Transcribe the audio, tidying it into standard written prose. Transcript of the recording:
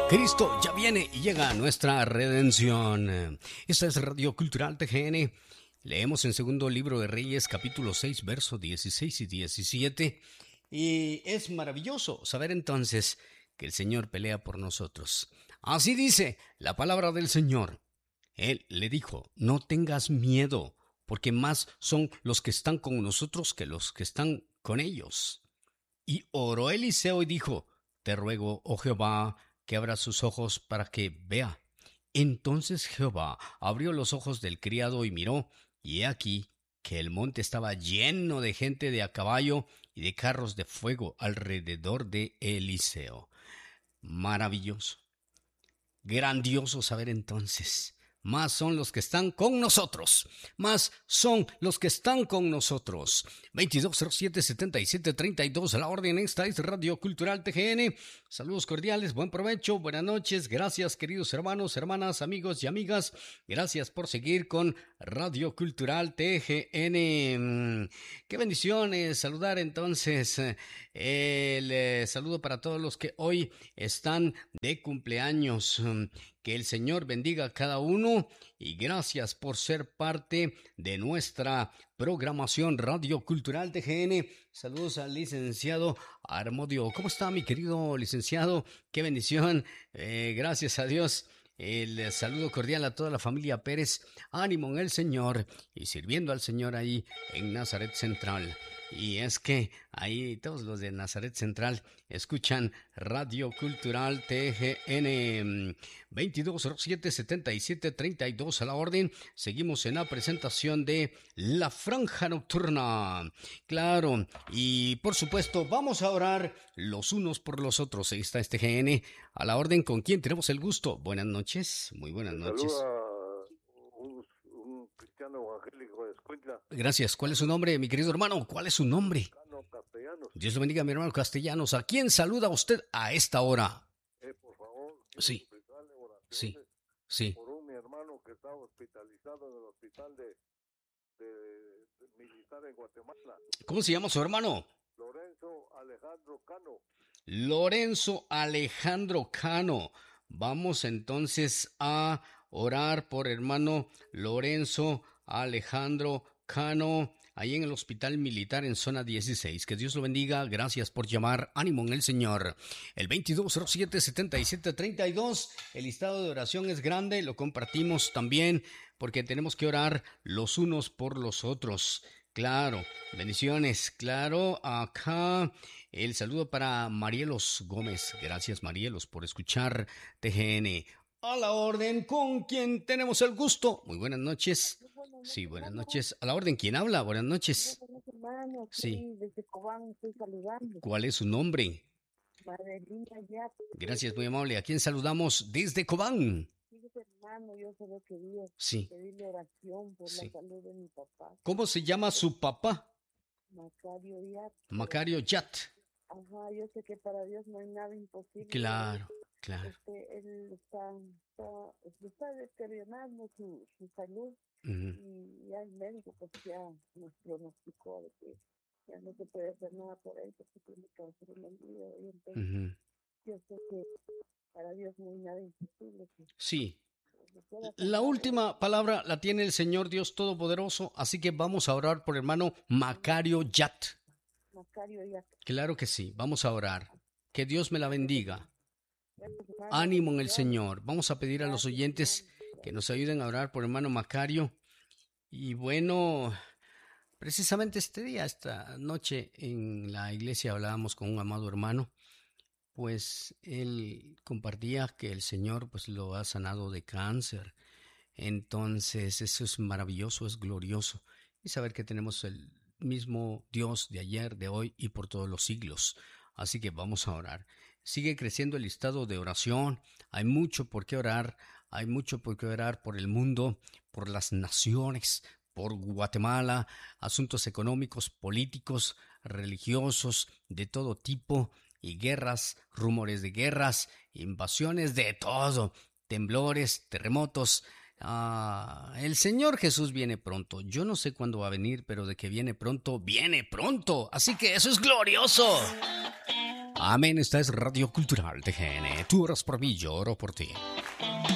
Cristo ya viene y llega a nuestra redención. Esta es Radio Cultural TGN. Leemos en Segundo Libro de Reyes, capítulo 6, versos 16 y 17. Y es maravilloso saber entonces que el Señor pelea por nosotros. Así dice la palabra del Señor. Él le dijo, no tengas miedo, porque más son los que están con nosotros que los que están con ellos. Y oró Eliseo y dijo, te ruego, oh Jehová, que abra sus ojos para que vea. Entonces Jehová abrió los ojos del criado y miró, y he aquí que el monte estaba lleno de gente de a caballo y de carros de fuego alrededor de Eliseo. Maravilloso, grandioso saber entonces. Más son los que están con nosotros. Más son los que están con nosotros. 2207-7732. A la orden, esta es Radio Cultural TGN. Saludos cordiales, buen provecho, buenas noches. Gracias, queridos hermanos, hermanas, amigos y amigas. Gracias por seguir con Radio Cultural TGN. Qué bendiciones saludar entonces. El saludo para todos los que hoy están de cumpleaños. Que el Señor bendiga a cada uno y gracias por ser parte de nuestra programación Radio Cultural TGN. Saludos al licenciado Armodio. ¿Cómo está, mi querido licenciado? Qué bendición. Gracias a Dios. El saludo cordial a toda la familia Pérez. Ánimo en el Señor y sirviendo al Señor ahí en Nazaret Central. Y es que ahí todos los de Nazaret Central escuchan Radio Cultural TGN. 2207-7732 a la orden. Seguimos en la presentación de La Franja Nocturna. Claro, y por supuesto vamos a orar los unos por los otros. Ahí está este GN a la orden. ¿Con quién tenemos el gusto? Buenas noches, muy buenas noches. Un cristiano evangélico de Escuintla. Gracias. ¿Cuál es su nombre, mi querido hermano? ¿Cuál es su nombre? Castellanos. Dios lo bendiga, mi hermano Castellanos. ¿A quién saluda usted a esta hora? Por favor, sí. Sí. Por mi hermano que está hospitalizado en el hospital de militar en Guatemala. ¿Cómo se llama su hermano? Lorenzo Alejandro Cano. Lorenzo Alejandro Cano. Vamos entonces a orar por hermano Lorenzo Alejandro Cano, ahí en el Hospital Militar en Zona 16. Que Dios lo bendiga. Gracias por llamar. Ánimo en el Señor. El 2207-7732. El listado de oración es grande. Lo compartimos también porque tenemos que orar los unos por los otros. Claro, bendiciones. Claro, acá el saludo para Marielos Gómez. Gracias, Marielos, por escuchar TGN. A la orden, ¿con quién tenemos el gusto? Muy buenas noches. Sí, buenas noches. A la orden, ¿quién habla? Buenas noches. Sí. Desde Cobán estoy saludando. ¿Cuál es su nombre? Madelina Yat. Gracias, muy amable. ¿A quién saludamos desde Cobán? Hermano, yo solo quería pedirle oración por la salud de mi papá. ¿Cómo se llama su papá? Macario Yat. Macario Yat. Ajá, yo sé que para Dios no hay nada imposible. Claro, claro. Él está deteriorando su salud. Y ya el médico pues ya nos pronosticó de que ya no se puede hacer nada por él porque tiene cáncer en el hígado. Y entonces yo sé que para Dios no hay nada imposible. Sí. La última palabra la tiene el Señor Dios Todopoderoso, así que vamos a orar por hermano Macario Yat. Macario Yat. Claro que sí, vamos a orar. Que Dios me la bendiga. Ánimo en el Señor. Vamos a pedir a los oyentes que nos ayuden a orar por hermano Macario. Y bueno, precisamente este día, esta noche en la iglesia hablábamos con un amado hermano. Pues él compartía que el Señor pues lo ha sanado de cáncer. Entonces eso es maravilloso, es glorioso. Y saber que tenemos el mismo Dios de ayer, de hoy y por todos los siglos. Así que vamos a orar. Sigue creciendo el listado de oración. Hay mucho por qué orar. Hay mucho por qué orar por el mundo, por las naciones, por Guatemala, asuntos económicos, políticos, religiosos, de todo tipo. Y guerras, rumores de guerras, invasiones, de todo, temblores, terremotos. El Señor Jesús viene pronto. Yo no sé cuándo va a venir, pero de que viene pronto, viene pronto. Así que eso es glorioso. Amén. Esta es Radio Cultural TGN. Tú oras por mí, yo oro por ti.